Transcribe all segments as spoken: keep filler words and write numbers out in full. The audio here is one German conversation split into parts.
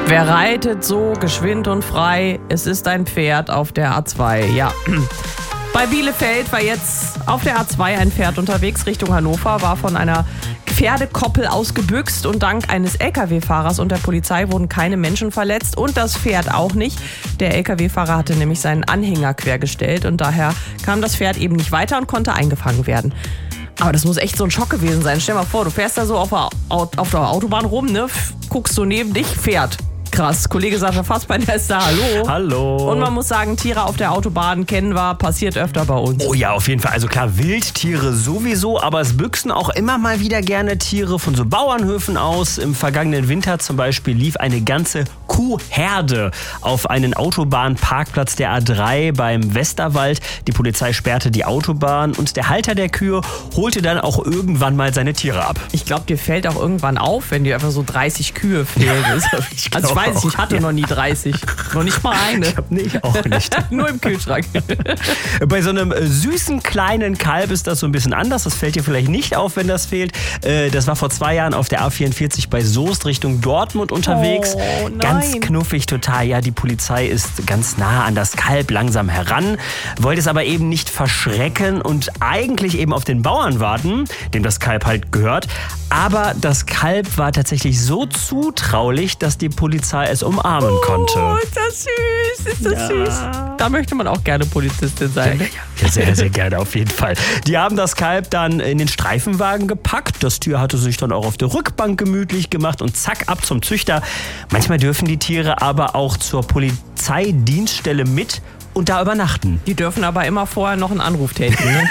Wer reitet so geschwind und frei? Es ist ein Pferd auf der A zwei. Ja. Bei Bielefeld war jetzt auf der A zwei ein Pferd unterwegs Richtung Hannover, war von einer Pferdekoppel ausgebüxt und dank eines L K W-Fahrers und der Polizei wurden keine Menschen verletzt und das Pferd auch nicht. Der L K W-Fahrer hatte nämlich seinen Anhänger quergestellt und daher kam das Pferd eben nicht weiter und konnte eingefangen werden. Aber das muss echt so ein Schock gewesen sein. Stell dir mal vor, du fährst da so auf der, auf der Autobahn rum, ne? Guckst so neben dich, Pferd. Krass, Kollege Sascha Fassbeiner ist da, hallo. Hallo. Und man muss sagen, Tiere auf der Autobahn kennen wir, passiert öfter bei uns. Oh ja, auf jeden Fall. Also klar, Wildtiere sowieso, aber es büchsen auch immer mal wieder gerne Tiere von so Bauernhöfen aus. Im vergangenen Winter zum Beispiel lief eine ganze Kuhherde auf einen Autobahnparkplatz der A drei beim Westerwald. Die Polizei sperrte die Autobahn und der Halter der Kühe holte dann auch irgendwann mal seine Tiere ab. Ich glaube, dir fällt auch irgendwann auf, wenn dir einfach so dreißig Kühe fehlen. ich also ich weiß nicht, ich hatte ja. noch nie dreißig. Noch nicht mal eine. Ich hab, nee, ich auch nicht. Nur im Kühlschrank. Bei so einem süßen kleinen Kalb ist das so ein bisschen anders. Das fällt dir vielleicht nicht auf, wenn das fehlt. Das war vor zwei Jahren auf der A vierundvierzig bei Soest Richtung Dortmund unterwegs. Oh, nein. Ganz knuffig total. Ja, die Polizei ist ganz nah an das Kalb langsam heran, wollte es aber eben nicht verschrecken und eigentlich eben auf den Bauern warten, dem das Kalb halt gehört. Aber das Kalb war tatsächlich so zutraulich, dass die Polizei es umarmen konnte. Oh, ist das süß, ist das ja. süß. Da möchte man auch gerne Polizistin sein. Ja, ja, ja, sehr, sehr gerne auf jeden Fall. Die haben das Kalb dann in den Streifenwagen gepackt. Das Tier hatte sich dann auch auf der Rückbank gemütlich gemacht und zack, ab zum Züchter. Manchmal dürfen die Tiere aber auch zur Polizeidienststelle mit und da übernachten. Die dürfen aber immer vorher noch einen Anruf tätigen. Ne?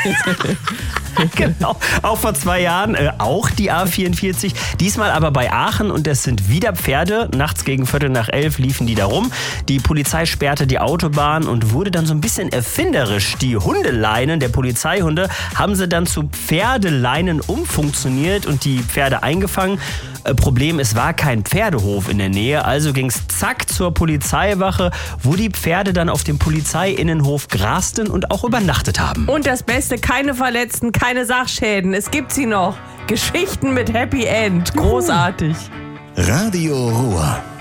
Genau, auch vor zwei Jahren, äh, auch die A vierundvierzig, diesmal aber bei Aachen und es sind wieder Pferde. Nachts gegen Viertel nach elf liefen die da rum. Die Polizei sperrte die Autobahn und wurde dann so ein bisschen erfinderisch. Die Hundeleinen der Polizeihunde haben sie dann zu Pferdeleinen umfunktioniert und die Pferde eingefangen. Äh, Problem, es war kein Pferdehof in der Nähe, also ging es zack zur Polizeiwache, wo die Pferde dann auf dem Polizeiinnenhof grasten und auch übernachtet haben. Und das Beste, keine Verletzten, keine Sachschäden. Es gibt sie noch. Geschichten mit Happy End. Großartig. Radio Ruhr.